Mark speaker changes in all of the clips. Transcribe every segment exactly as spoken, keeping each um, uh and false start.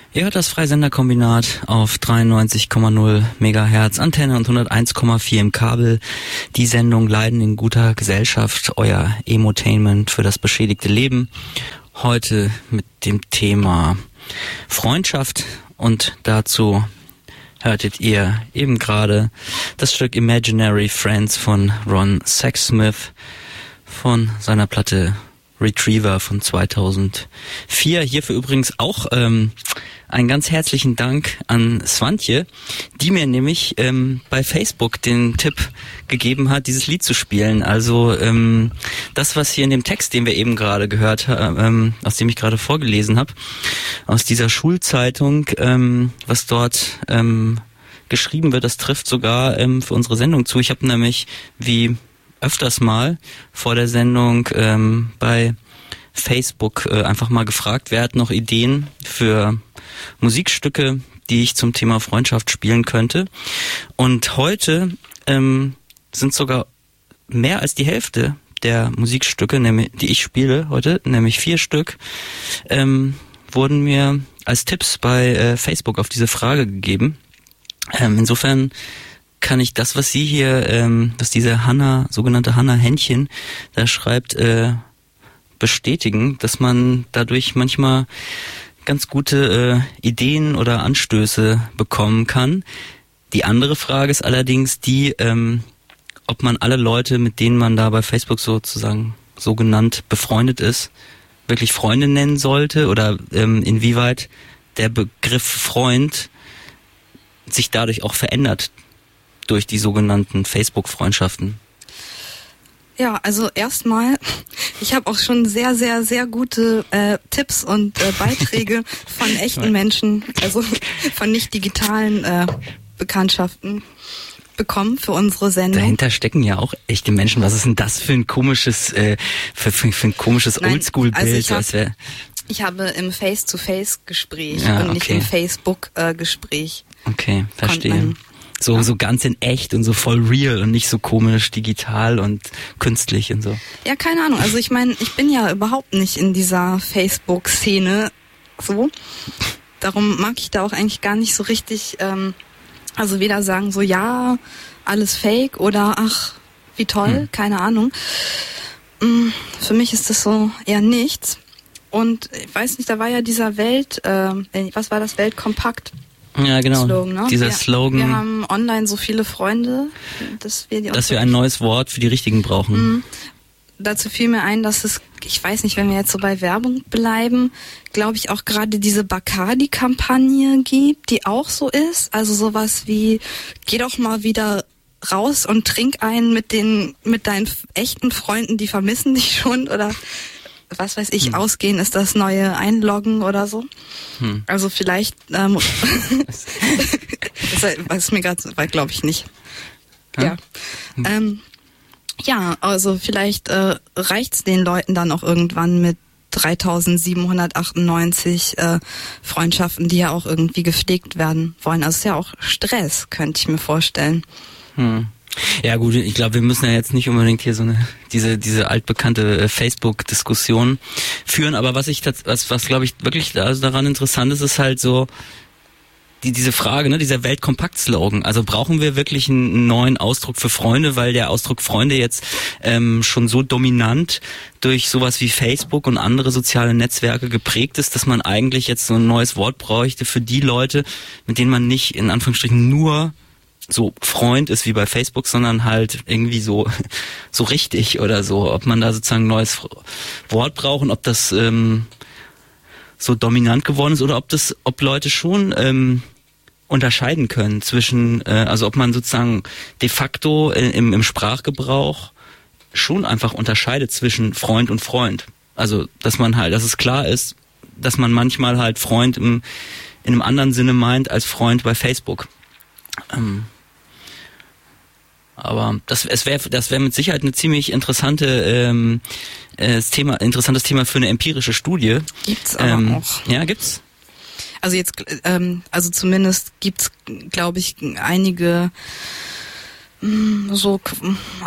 Speaker 1: Ihr hört das Freisenderkombinat auf dreiundneunzig Komma null Megahertz Antenne und hunderteins Komma vier im Kabel. Die Sendung Leiden in guter Gesellschaft, euer Emotainment für das beschädigte Leben. Heute mit dem Thema Freundschaft und dazu hörtet ihr eben gerade das Stück Imaginary Friends von Ron Sexsmith von seiner Platte Retriever von zweitausendvier. Hierfür übrigens auch ähm, einen ganz herzlichen Dank an Swantje, die mir nämlich ähm, bei Facebook den Tipp gegeben hat, dieses Lied zu spielen. Also ähm, das, was hier in dem Text, den wir eben gerade gehört haben, ähm, aus dem ich gerade vorgelesen habe, aus dieser Schulzeitung, ähm, was dort ähm, geschrieben wird, das trifft sogar ähm, für unsere Sendung zu. Ich habe nämlich, wie öfters mal vor der Sendung ähm, bei Facebook äh, einfach mal gefragt, wer hat noch Ideen für Musikstücke, die ich zum Thema Freundschaft spielen könnte. Und heute ähm, sind sogar mehr als die Hälfte der Musikstücke, nämlich, die ich spiele heute, nämlich vier Stück, ähm, wurden mir als Tipps bei äh, Facebook auf diese Frage gegeben. Ähm, insofern kann ich das, was sie hier, ähm, was diese Hanna, sogenannte Hanna Händchen, da schreibt, äh, bestätigen, dass man dadurch manchmal ganz gute äh, Ideen oder Anstöße bekommen kann. Die andere Frage ist allerdings die, ähm, ob man alle Leute, mit denen man da bei Facebook sozusagen so genannt befreundet ist, wirklich Freunde nennen sollte oder ähm, inwieweit der Begriff Freund sich dadurch auch verändert durch die sogenannten Facebook-Freundschaften.
Speaker 2: Ja, also erstmal, ich habe auch schon sehr, sehr, sehr gute äh, Tipps und äh, Beiträge von echten Menschen, also von nicht digitalen äh, Bekanntschaften bekommen für unsere Sendung.
Speaker 1: Dahinter stecken ja auch echte Menschen. Was ist denn das für ein komisches, äh, für, für, für ein komisches Oldschool-Bild?
Speaker 2: Also ich, hab,
Speaker 1: als wär
Speaker 2: ich habe im Face-to-Face-Gespräch
Speaker 1: ja,
Speaker 2: und nicht
Speaker 1: okay.
Speaker 2: im Facebook-Gespräch.
Speaker 1: Äh, okay, verstehe. So, ja. so ganz in echt und so voll real und nicht so komisch digital und künstlich und so.
Speaker 2: Ja, keine Ahnung. Also ich meine, ich bin ja überhaupt nicht in dieser Facebook-Szene so. Darum mag ich da auch eigentlich gar nicht so richtig, ähm, also weder sagen so, ja, alles fake oder ach, wie toll, hm. keine Ahnung. Für mich ist das so eher nichts. Und ich weiß nicht, da war ja dieser Welt, äh, was war das, Weltkompakt?
Speaker 1: Ja, genau.
Speaker 2: Slogan, ne?
Speaker 1: Dieser
Speaker 2: wir,
Speaker 1: Slogan.
Speaker 2: Wir haben online so viele Freunde, dass wir die
Speaker 1: dass wir ein neues Wort für die Richtigen brauchen.
Speaker 2: Mhm. Dazu fiel mir ein, dass es, ich weiß nicht, wenn wir jetzt so bei Werbung bleiben, glaube ich auch gerade diese Bacardi-Kampagne gibt, die auch so ist. Also sowas wie, geh doch mal wieder raus und trink einen mit den, mit deinen echten Freunden, die vermissen dich schon oder was weiß ich, hm. ausgehen ist das neue Einloggen oder so. Hm. Also vielleicht, ähm, das weiß mir gerade, glaube ich nicht. Ja. Ja. Hm. Ähm, ja, also vielleicht äh, reicht's den Leuten dann auch irgendwann mit dreitausendsiebenhundertachtundneunzig äh, Freundschaften, die ja auch irgendwie gepflegt werden wollen. Also es ist ja auch Stress, könnte ich mir vorstellen.
Speaker 1: Hm. Ja gut, ich glaube, wir müssen ja jetzt nicht unbedingt hier so eine diese diese altbekannte äh, Facebook-Diskussion führen, aber was ich was was glaube ich wirklich also daran interessant ist, ist halt so die diese Frage, ne, dieser Weltkompakt-Slogan. Also brauchen wir wirklich einen neuen Ausdruck für Freunde, weil der Ausdruck Freunde jetzt ähm, schon so dominant durch sowas wie Facebook und andere soziale Netzwerke geprägt ist, dass man eigentlich jetzt so ein neues Wort bräuchte für die Leute, mit denen man nicht in Anführungsstrichen nur so Freund ist wie bei Facebook, sondern halt irgendwie so so richtig oder so. Ob man da sozusagen ein neues Wort braucht und ob das ähm, so dominant geworden ist oder ob das, ob Leute schon ähm, unterscheiden können zwischen, äh, also ob man sozusagen de facto äh, im, im Sprachgebrauch schon einfach unterscheidet zwischen Freund und Freund. Also dass man halt, dass es klar ist, dass man manchmal halt Freund im, in einem anderen Sinne meint als Freund bei Facebook. Ähm, Aber das, es wäre, das wäre mit Sicherheit eine ziemlich interessante ähm, äh, Thema, interessantes Thema für eine empirische Studie.
Speaker 2: Gibt's aber
Speaker 1: ähm,
Speaker 2: auch.
Speaker 1: Ja, gibt's.
Speaker 2: Also jetzt, ähm, also zumindest gibt's, glaube ich, einige mh, so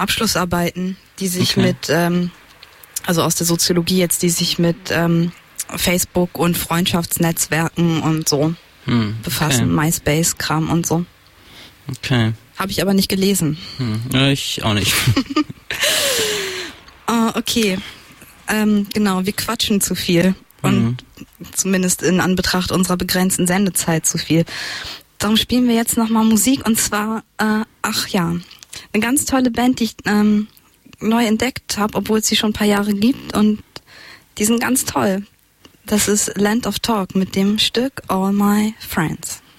Speaker 2: Abschlussarbeiten, die sich
Speaker 1: okay.
Speaker 2: mit, ähm, also aus der Soziologie jetzt, die sich mit ähm, Facebook und Freundschaftsnetzwerken und so
Speaker 1: Hm,
Speaker 2: befassen,
Speaker 1: okay.
Speaker 2: MySpace-Kram und so.
Speaker 1: Okay.
Speaker 2: Habe ich aber nicht gelesen.
Speaker 1: Hm. Ja, ich auch nicht.
Speaker 2: uh, okay, ähm, genau, wir quatschen zu viel und
Speaker 1: Mhm.
Speaker 2: zumindest in Anbetracht unserer begrenzten Sendezeit zu viel. Darum spielen wir jetzt nochmal Musik und zwar, äh, ach ja, eine ganz tolle Band, die ich ähm, neu entdeckt habe, obwohl es sie schon ein paar Jahre gibt und die sind ganz toll. Das ist Land of Talk mit dem Stück All My Friends.